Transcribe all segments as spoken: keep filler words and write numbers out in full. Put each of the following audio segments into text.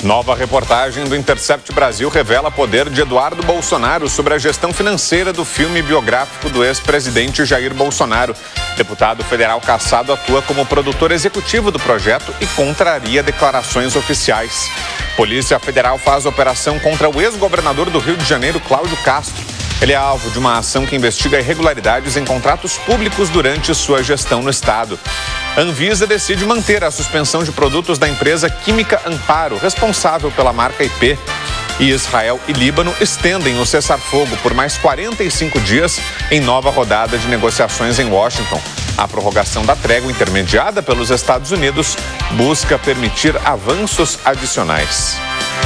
Nova reportagem do Intercept Brasil revela poder de Eduardo Bolsonaro sobre a gestão financeira do filme biográfico do ex-presidente Jair Bolsonaro. Deputado federal cassado atua como produtor executivo do projeto e contraria declarações oficiais. Polícia Federal faz operação contra o ex-governador do Rio de Janeiro, Cláudio Castro. Ele é alvo de uma ação que investiga irregularidades em contratos públicos durante sua gestão no estado. Anvisa decide manter a suspensão de produtos da empresa Química Amparo, responsável pela marca I P. E Israel e Líbano estendem o cessar-fogo por mais quarenta e cinco dias em nova rodada de negociações em Washington. A prorrogação da trégua intermediada pelos Estados Unidos busca permitir avanços adicionais.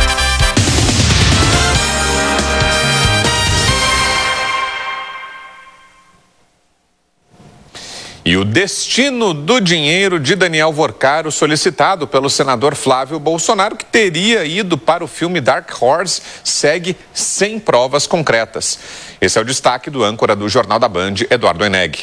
E o destino do dinheiro de Daniel Vorcaro, solicitado pelo senador Flávio Bolsonaro, que teria ido para o filme Dark Horse, segue sem provas concretas. Esse é o destaque do âncora do Jornal da Band, Eduardo Eneg.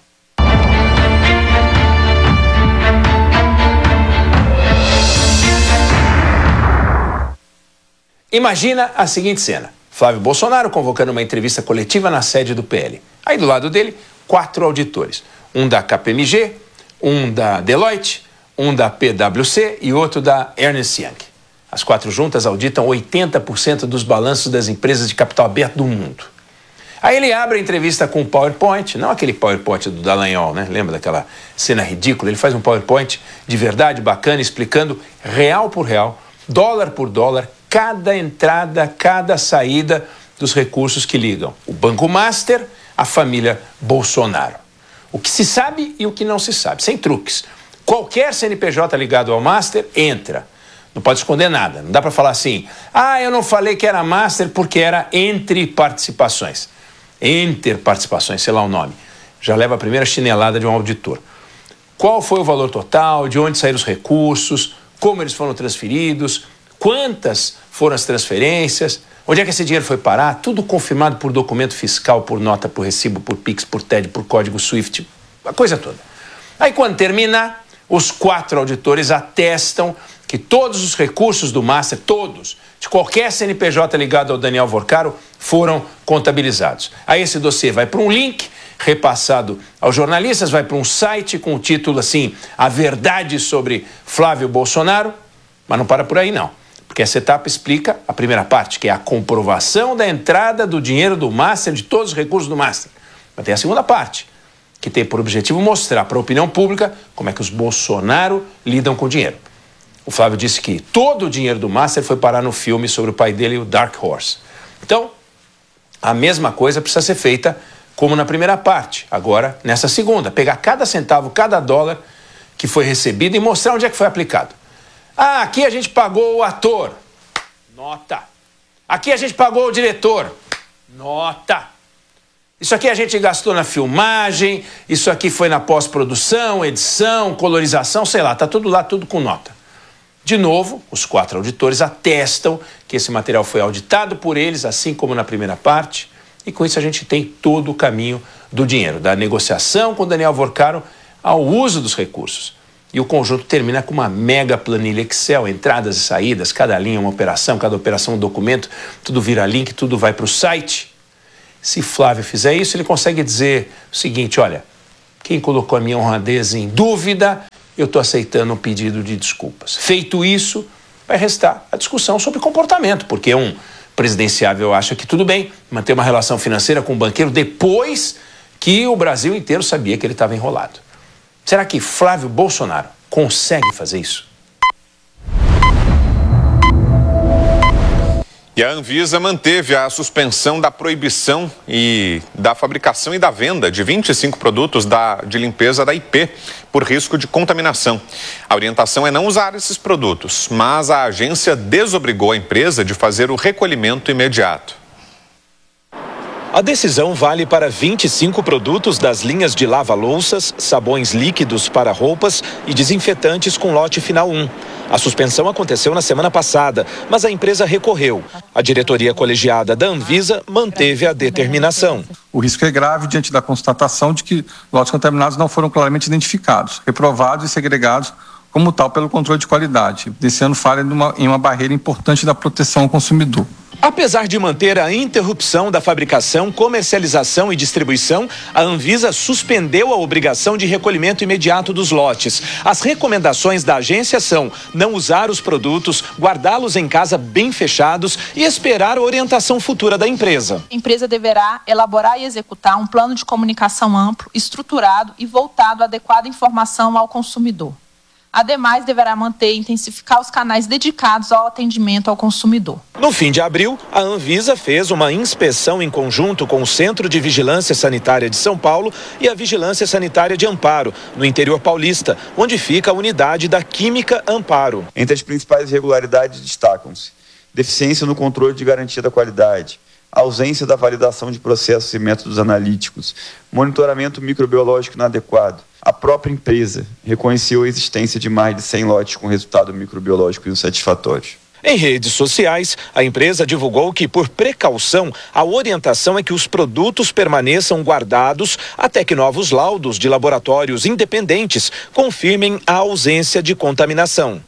Imagina a seguinte cena: Flávio Bolsonaro convocando uma entrevista coletiva na sede do P L. Aí do lado dele, quatro auditores. Um da K P M G, um da Deloitte, um da P W C e outro da Ernst Young. As quatro juntas auditam oitenta por cento dos balanços das empresas de capital aberto do mundo. Aí ele abre a entrevista com um PowerPoint, não aquele PowerPoint do Dallagnol, né? Lembra daquela cena ridícula? Ele faz um PowerPoint de verdade, bacana, explicando real por real, dólar por dólar, cada entrada, cada saída dos recursos que ligam o Banco Master à família Bolsonaro. O que se sabe e o que não se sabe, sem truques. Qualquer C N P J ligado ao Master entra. Não pode esconder nada. Não dá para falar assim, ah, eu não falei que era Master porque era entre participações. Enter participações, sei lá o nome. Já leva a primeira chinelada de um auditor. Qual foi o valor total, de onde saíram os recursos, como eles foram transferidos, quantas foram as transferências, onde é que esse dinheiro foi parar, tudo confirmado por documento fiscal, por nota, por recibo, por Pix, por T E D, por código SWIFT, a coisa toda. Aí quando terminar, os quatro auditores atestam que todos os recursos do Master, todos, de qualquer C N P J ligado ao Daniel Vorcaro, foram contabilizados. Aí esse dossiê vai para um link repassado aos jornalistas, vai para um site com o título assim, A Verdade sobre Flávio Bolsonaro, mas não para por aí não. Porque essa etapa explica a primeira parte, que é a comprovação da entrada do dinheiro do Master, de todos os recursos do Master. Mas tem a segunda parte, que tem por objetivo mostrar para a opinião pública como é que os Bolsonaro lidam com o dinheiro. O Flávio disse que todo o dinheiro do Master foi parar no filme sobre o pai dele, o Dark Horse. Então, a mesma coisa precisa ser feita como na primeira parte. Agora, nessa segunda, pegar cada centavo, cada dólar que foi recebido e mostrar onde é que foi aplicado. Ah, aqui a gente pagou o ator. Nota. Aqui a gente pagou o diretor. Nota. Isso aqui a gente gastou na filmagem, isso aqui foi na pós-produção, edição, colorização, sei lá, tá tudo lá, tudo com nota. De novo, os quatro auditores atestam que esse material foi auditado por eles, assim como na primeira parte, e com isso a gente tem todo o caminho do dinheiro, da negociação com Daniel Vorcaro ao uso dos recursos. E o conjunto termina com uma mega planilha Excel, entradas e saídas, cada linha uma operação, cada operação um documento, tudo vira link, tudo vai para o site. Se Flávio fizer isso, ele consegue dizer o seguinte, olha, quem colocou a minha honradez em dúvida, eu estou aceitando um pedido de desculpas. Feito isso, vai restar a discussão sobre comportamento, porque um presidenciável acha que tudo bem manter uma relação financeira com o banqueiro depois que o Brasil inteiro sabia que ele estava enrolado. Será que Flávio Bolsonaro consegue fazer isso? E a Anvisa manteve a suspensão da proibição e da fabricação e da venda de vinte e cinco produtos da, de limpeza da I P por risco de contaminação. A orientação é não usar esses produtos, mas a agência desobrigou a empresa de fazer o recolhimento imediato. A decisão vale para vinte e cinco produtos das linhas de lava-louças, sabões líquidos para roupas e desinfetantes com lote final um. A suspensão aconteceu na semana passada, mas a empresa recorreu. A diretoria colegiada da Anvisa manteve a determinação. O risco é grave diante da constatação de que lotes contaminados não foram claramente identificados, reprovados e segregados como tal pelo controle de qualidade. Esse ano falha em uma, em uma barreira importante da proteção ao consumidor. Apesar de manter a interrupção da fabricação, comercialização e distribuição, a Anvisa suspendeu a obrigação de recolhimento imediato dos lotes. As recomendações da agência são não usar os produtos, guardá-los em casa bem fechados e esperar a orientação futura da empresa. A empresa deverá elaborar e executar um plano de comunicação amplo, estruturado e voltado à adequada informação ao consumidor. Ademais, deverá manter e intensificar os canais dedicados ao atendimento ao consumidor. No fim de abril, a Anvisa fez uma inspeção em conjunto com o Centro de Vigilância Sanitária de São Paulo e a Vigilância Sanitária de Amparo, no interior paulista, onde fica a unidade da Química Amparo. Entre as principais irregularidades destacam-se deficiência no controle de garantia da qualidade, ausência da validação de processos e métodos analíticos, monitoramento microbiológico inadequado. A própria empresa reconheceu a existência de mais de cem lotes com resultado microbiológico insatisfatório. Em redes sociais, a empresa divulgou que, por precaução, a orientação é que os produtos permaneçam guardados até que novos laudos de laboratórios independentes confirmem a ausência de contaminação.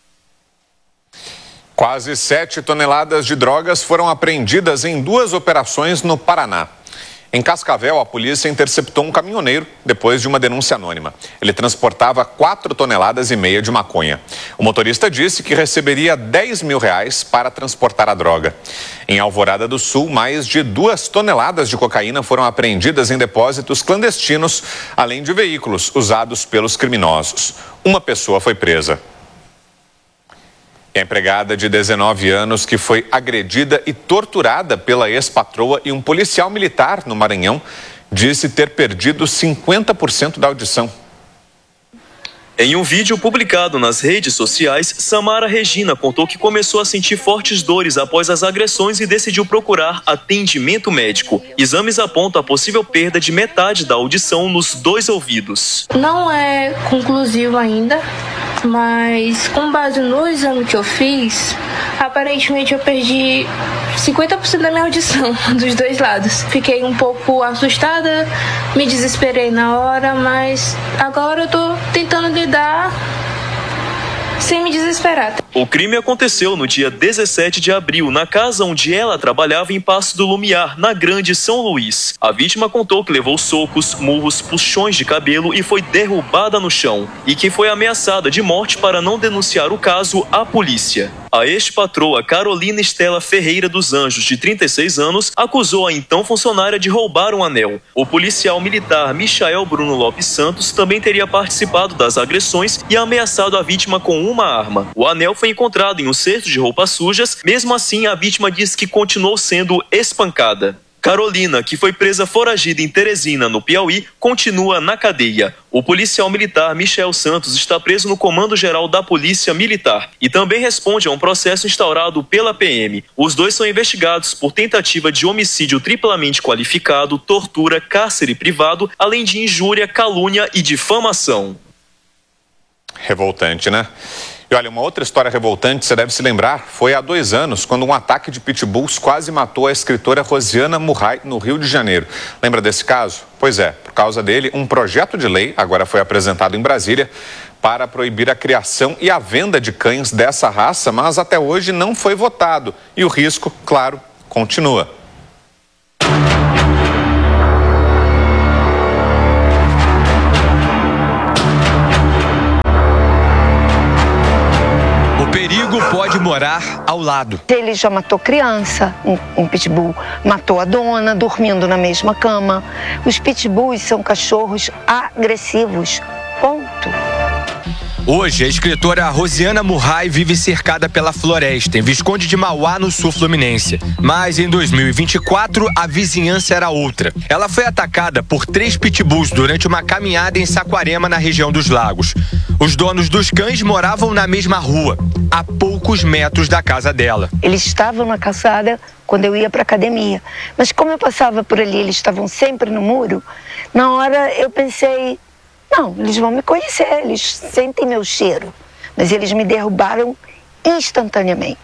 Quase sete toneladas de drogas foram apreendidas em duas operações no Paraná. Em Cascavel, a polícia interceptou um caminhoneiro depois de uma denúncia anônima. Ele transportava quatro toneladas e meia de maconha. O motorista disse que receberia dez mil reais para transportar a droga. Em Alvorada do Sul, mais de duas toneladas de cocaína foram apreendidas em depósitos clandestinos, além de veículos usados pelos criminosos. Uma pessoa foi presa. A empregada de dezenove anos que foi agredida e torturada pela ex-patroa e um policial militar no Maranhão disse ter perdido cinquenta por cento da audição. Em um vídeo publicado nas redes sociais, Samara Regina contou que começou a sentir fortes dores após as agressões e decidiu procurar atendimento médico. Exames apontam a possível perda de metade da audição nos dois ouvidos. Não é conclusivo ainda, mas com base no exame que eu fiz, aparentemente eu perdi cinquenta por cento da minha audição dos dois lados. Fiquei um pouco assustada, me desesperei na hora, mas agora eu tô tentando lidar sem me desesperar. O crime aconteceu no dia dezessete de abril, na casa onde ela trabalhava em Passo do Lumiar, na Grande São Luís. A vítima contou que levou socos, murros, puxões de cabelo e foi derrubada no chão, e que foi ameaçada de morte para não denunciar o caso à polícia. A ex-patroa Carolina Estela Ferreira dos Anjos, de trinta e seis anos, acusou a então funcionária de roubar um anel. O policial militar Michael Bruno Lopes Santos também teria participado das agressões e ameaçado a vítima com uma arma. O anel foi encontrado em um cesto de roupas sujas, mesmo assim a vítima disse que continuou sendo espancada. Carolina, que foi presa foragida em Teresina, no Piauí, continua na cadeia. O policial militar Michel Santos está preso no Comando Geral da Polícia Militar e também responde a um processo instaurado pela P M. Os dois são investigados por tentativa de homicídio triplamente qualificado, tortura, cárcere privado, além de injúria, calúnia e difamação. Revoltante, né? E olha, uma outra história revoltante, você deve se lembrar, foi há dois anos, quando um ataque de pitbulls quase matou a escritora Rosiana Murray, no Rio de Janeiro. Lembra desse caso? Pois é, por causa dele, um projeto de lei agora foi apresentado em Brasília para proibir a criação e a venda de cães dessa raça, mas até hoje não foi votado. E o risco, claro, continua. Pode morar ao lado. Ele já matou criança, um, um pitbull matou a dona, dormindo na mesma cama. Os pitbulls são cachorros agressivos, ponto. Hoje, a escritora Rosiana Murray vive cercada pela floresta, em Visconde de Mauá, no sul fluminense. Mas em dois mil e vinte e quatro, a vizinhança era outra. Ela foi atacada por três pitbulls durante uma caminhada em Saquarema, na região dos Lagos. Os donos dos cães moravam na mesma rua, a poucos metros da casa dela. Eles estavam na calçada quando eu ia para academia. Mas como eu passava por ali, eles estavam sempre no muro, na hora eu pensei... Não, eles vão me conhecer, eles sentem meu cheiro. Mas eles me derrubaram instantaneamente.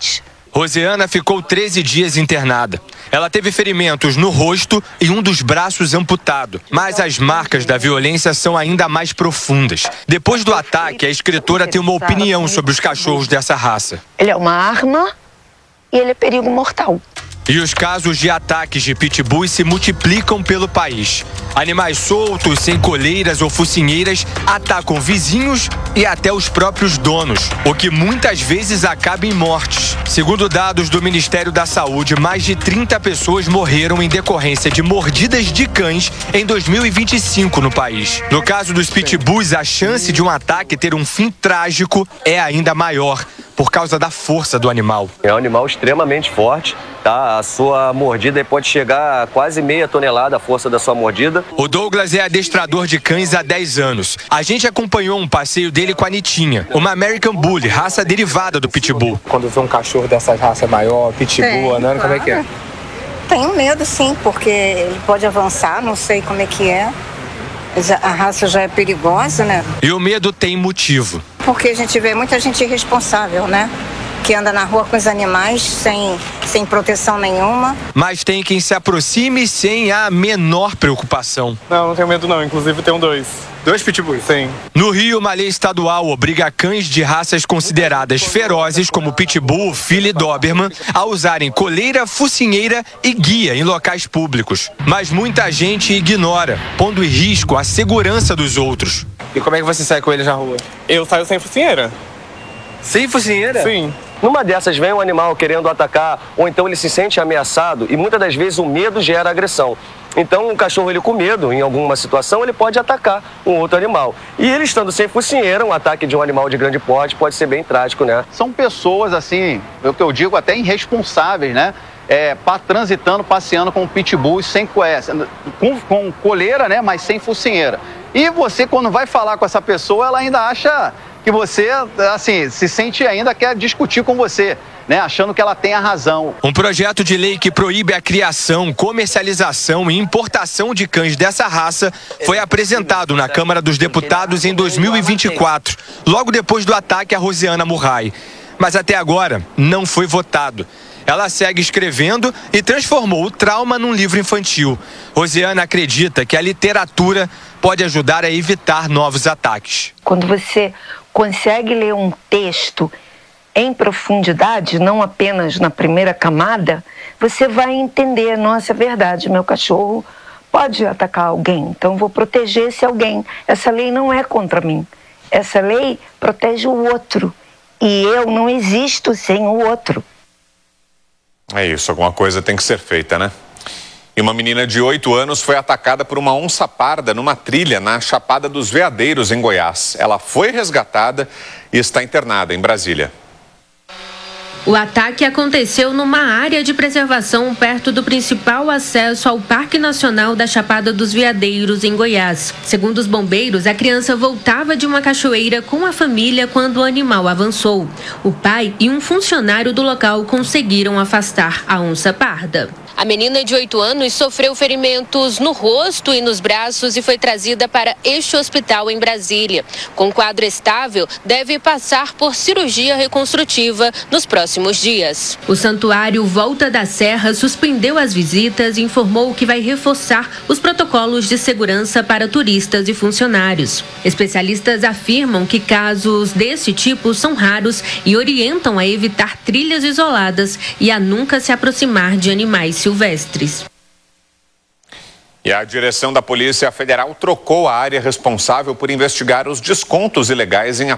Rosiana ficou treze dias internada. Ela teve ferimentos no rosto e um dos braços amputado. Mas as marcas da violência são ainda mais profundas. Depois do ataque, a escritora tem uma opinião sobre os cachorros dessa raça. Ele é uma arma e ele é perigo mortal. E os casos de ataques de pitbulls se multiplicam pelo país. Animais soltos, sem coleiras ou focinheiras, atacam vizinhos e até os próprios donos, o que muitas vezes acaba em mortes. Segundo dados do Ministério da Saúde, mais de trinta pessoas morreram em decorrência de mordidas de cães em dois mil e vinte e cinco no país. No caso dos pitbulls, a chance de um ataque ter um fim trágico é ainda maior, por causa da força do animal. É um animal extremamente forte, tá? A sua mordida pode chegar a quase meia tonelada, a força da sua mordida. O Douglas é adestrador de cães há dez anos. A gente acompanhou um passeio dele com a Nitinha, uma American Bully, raça derivada do pitbull. Quando vê um cachorro dessas raças maior, pitbull, andando, como é que é? Tenho medo, sim, porque ele pode avançar, não sei como é que é. A raça já é perigosa, né? E o medo tem motivo. Porque a gente vê muita gente irresponsável, né? Que anda na rua com os animais sem, sem proteção nenhuma. Mas tem quem se aproxime sem a menor preocupação. Não, não tenho medo não. Inclusive tenho dois. Dois pitbulls? Sim. No Rio, uma lei estadual obriga cães de raças consideradas ferozes, como pitbull, filly e doberman, a usarem coleira, focinheira e guia em locais públicos. Mas muita gente ignora, pondo em risco a segurança dos outros. E como é que você sai com eles na rua? Eu saio sem focinheira. Sem focinheira? Sim. Numa dessas vem um animal querendo atacar, ou então ele se sente ameaçado e muitas das vezes o medo gera agressão. Então um cachorro ele com medo, em alguma situação, ele pode atacar um outro animal. E ele estando sem focinheira, um ataque de um animal de grande porte pode ser bem trágico, né? São pessoas, assim, o que eu digo, até irresponsáveis, né? É, pa, transitando, passeando com pitbull sem com, com coleira, né? Mas sem focinheira. E você, quando vai falar com essa pessoa, ela ainda acha que você, assim, se sente ainda quer discutir com você, né? Achando que ela tem a razão. Um projeto de lei que proíbe a criação, comercialização e importação de cães dessa raça foi apresentado na Câmara dos Deputados em dois mil e vinte e quatro, logo depois do ataque a Rosiana Murray. Mas até agora não foi votado. Ela segue escrevendo e transformou o trauma num livro infantil. Rosiana acredita que a literatura pode ajudar a evitar novos ataques. Quando você consegue ler um texto em profundidade, não apenas na primeira camada, você vai entender, nossa, é verdade, meu cachorro pode atacar alguém, então vou proteger esse alguém. Essa lei não é contra mim. Essa lei protege o outro. E eu não existo sem o outro. É isso, alguma coisa tem que ser feita, né? E uma menina de oito anos foi atacada por uma onça parda numa trilha na Chapada dos Veadeiros, em Goiás. Ela foi resgatada e está internada em Brasília. O ataque aconteceu numa área de preservação perto do principal acesso ao Parque Nacional da Chapada dos Veadeiros, em Goiás. Segundo os bombeiros, a criança voltava de uma cachoeira com a família quando o animal avançou. O pai e um funcionário do local conseguiram afastar a onça parda. A menina de oito anos sofreu ferimentos no rosto e nos braços e foi trazida para este hospital em Brasília. Com quadro estável, deve passar por cirurgia reconstrutiva nos próximos dias. O Santuário Volta da Serra suspendeu as visitas e informou que vai reforçar os protocolos de segurança para turistas e funcionários. Especialistas afirmam que casos desse tipo são raros e orientam a evitar trilhas isoladas e a nunca se aproximar de animais silvestres. E a direção da Polícia Federal trocou a área responsável por investigar os descontos ilegais em